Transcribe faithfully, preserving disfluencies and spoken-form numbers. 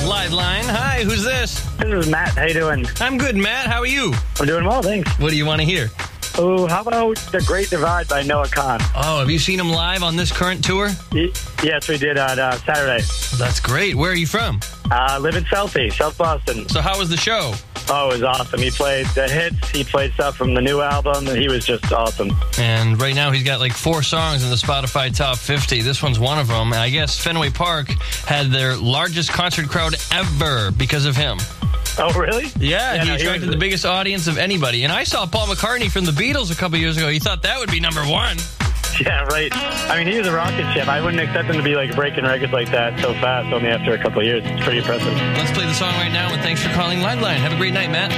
Liveline. Hi, who's this? This is Matt. How you doing? I'm good, Matt. How are you? I'm doing well, thanks. What do you want to hear? Oh, how about The Great Divide by Noah Kahan? Oh, have you seen him live on this current tour? Y- yes, we did on uh, Saturday. That's great. Where are you from? Uh, live in Southie, South Boston. So how was the show? Oh, it was awesome. He played the hits. He played stuff from the new album. He was just awesome. And right now he's got like four songs in the Spotify Top fifty. This one's one of them. I guess Fenway Park had their largest concert crowd ever because of him. Oh, really? Yeah, Yeah, he no, he attracted was- the biggest audience of anybody. And I saw Paul McCartney from the Beatles a couple years ago. He thought that would be number one. Yeah, right. I mean, he was a rocket ship. I wouldn't expect him to be like breaking records like that so fast only after a couple of years. It's pretty impressive. Let's play the song right now, and thanks for calling Liveline. Have a great night, Matt.